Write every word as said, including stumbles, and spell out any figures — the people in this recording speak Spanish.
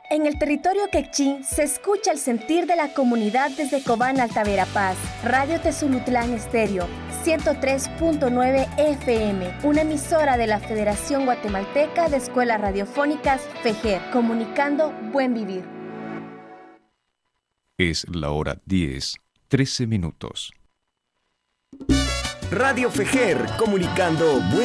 En el territorio quechí se escucha el sentir de la comunidad desde Cobán, Alta Verapaz. Radio Tezulutlán Estéreo, ciento tres punto nueve F M, una emisora de la Federación Guatemalteca de Escuelas Radiofónicas, FEGER, comunicando buen vivir. Es la hora diez, trece minutos. Radio FEGER, comunicando buen